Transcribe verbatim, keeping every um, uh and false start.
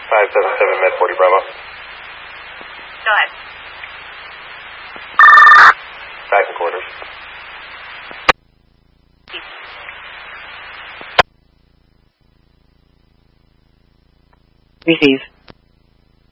five seven seven Med forty Bravo. Go ahead. Back in quarters. Receive.